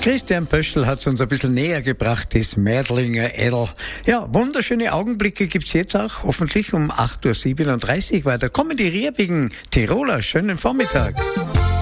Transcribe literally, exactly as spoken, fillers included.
Christian Pöschl hat es uns ein bisschen näher gebracht, das Mädlinger Edel. Ja, wunderschöne Augenblicke gibt's jetzt auch, hoffentlich um acht Uhr siebenunddreißig, weil da kommen die riebigen Tiroler. Schönen Vormittag.